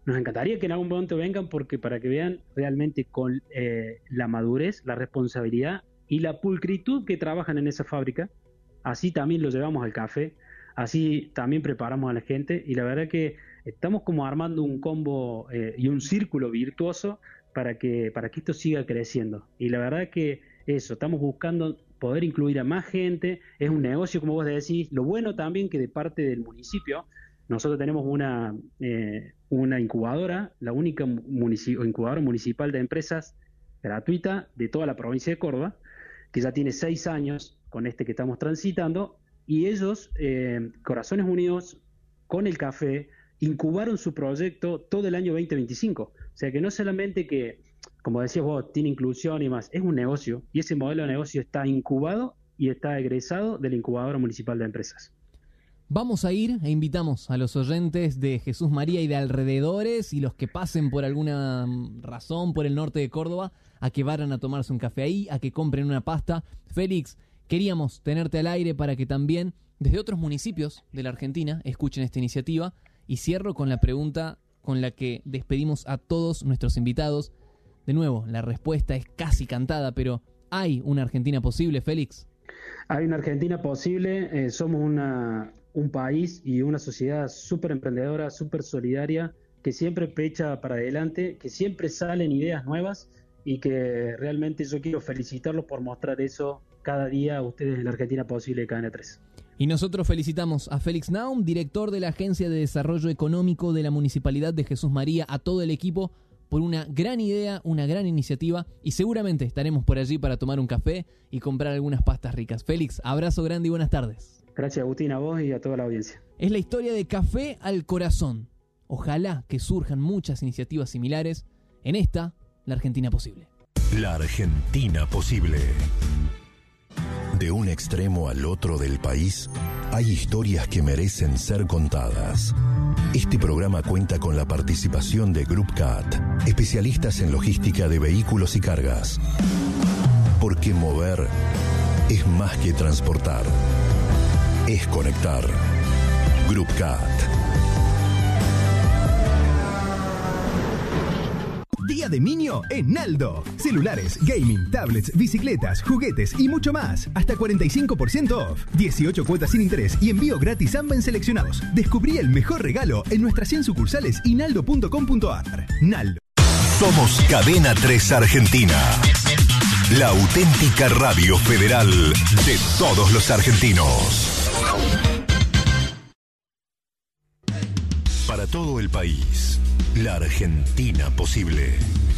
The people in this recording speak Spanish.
nos encantaría que en algún momento vengan porque para que vean realmente con la madurez, la responsabilidad y la pulcritud que trabajan en esa fábrica. Así también lo llevamos al café, así también preparamos a la gente y la verdad que estamos como armando un combo y un círculo virtuoso para que esto siga creciendo. Y la verdad que eso, estamos buscando poder incluir a más gente, es un negocio como vos decís, lo bueno también que de parte del municipio, nosotros tenemos una incubadora, la única incubadora municipal de empresas gratuita de toda la provincia de Córdoba, que ya tiene 6 años con este que estamos transitando, y ellos, Corazones Unidos, con el café, incubaron su proyecto todo el año 2025. O sea que no solamente que, como decías vos, tiene inclusión y más, es un negocio, y ese modelo de negocio está incubado y está egresado de la incubadora municipal de empresas. Vamos a ir e invitamos a los oyentes de Jesús María y de alrededores y los que pasen por alguna razón por el norte de Córdoba a que vayan a tomarse un café ahí, a que compren una pasta. Félix, queríamos tenerte al aire para que también desde otros municipios de la Argentina escuchen esta iniciativa y cierro con la pregunta con la que despedimos a todos nuestros invitados. De nuevo, la respuesta es casi cantada, pero ¿hay una Argentina posible, Félix? Hay una Argentina posible, somos un país y una sociedad súper emprendedora, súper solidaria, que siempre pecha para adelante, que siempre salen ideas nuevas y que realmente yo quiero felicitarlos por mostrar eso cada día a ustedes en la Argentina posible de Cadena 3. Y nosotros felicitamos a Félix Naum, director de la Agencia de Desarrollo Económico de la Municipalidad de Jesús María, a todo el equipo por una gran idea, una gran iniciativa y seguramente estaremos por allí para tomar un café y comprar algunas pastas ricas. Félix, abrazo grande y buenas tardes. Gracias, Agustín, a vos y a toda la audiencia. Es la historia de Café al Corazón. Ojalá que surjan muchas iniciativas similares en esta, la Argentina posible. La Argentina posible. De un extremo al otro del país, hay historias que merecen ser contadas. Este programa cuenta con la participación de Group CAT, especialistas en logística de vehículos y cargas. Porque mover es más que transportar, es conectar. Group CAT. Día de Niño en Naldo. Celulares, gaming, tablets, bicicletas, juguetes y mucho más. Hasta 45% off. 18 cuotas sin interés y envío gratis AMBA en seleccionados. Descubrí el mejor regalo en nuestras 100 sucursales y naldo.com.ar. Naldo. Somos Cadena 3 Argentina. La auténtica radio federal de todos los argentinos. Para todo el país, la Argentina posible.